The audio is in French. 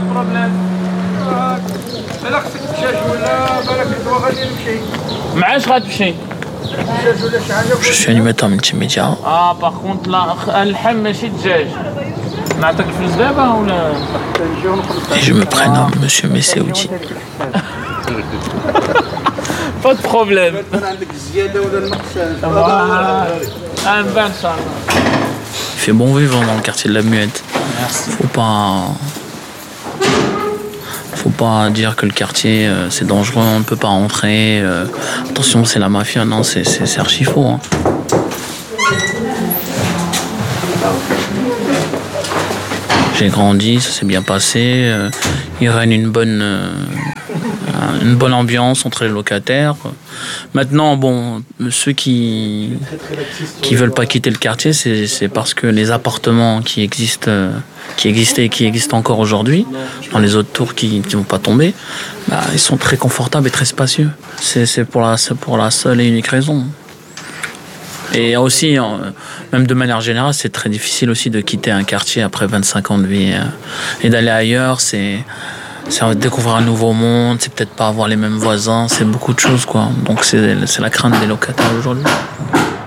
بروبليم. بالك الدجاج ولا بالك الدواء غادي نمشي. معاش غتمشي؟ الدجاج ولا شي حاجه. Je suis animateur multimédia. باغ كونت لا اللحم ماشي دجاج. نعطيك الفلوس دابا ولا؟ Et je me prénomme Monsieur Messéoudi. با دو بروبليم. كان عندك الزياده ولا النقص. نبان ان شاء الله. Il fait bon vivre dans le quartier de la Muette. Faut pas dire que le quartier c'est dangereux, on ne peut pas rentrer. Attention, c'est la mafia. Non, c'est archi faux. Hein. J'ai grandi, ça s'est bien passé. Il règne une bonne ambiance entre les locataires. Maintenant, bon, ceux qui veulent pas quitter le quartier, c'est parce que les appartements existaient et qui existent encore aujourd'hui, dans les autres tours qui ne vont pas tomber, bah, ils sont très confortables et très spacieux. C'est pour la seule et unique raison. Et aussi, même de manière générale, c'est très difficile aussi de quitter un quartier après 25 ans de vie et d'aller ailleurs. C'est découvrir un nouveau monde, c'est peut-être pas avoir les mêmes voisins, c'est beaucoup de choses, quoi. Donc c'est la crainte des locataires aujourd'hui.